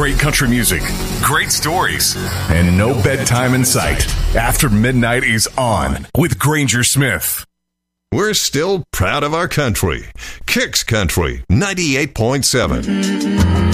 Great country music, great stories, and no bedtime in sight. After Midnight is on with Granger Smith. We're still proud of our country. Kicks Country 98.7.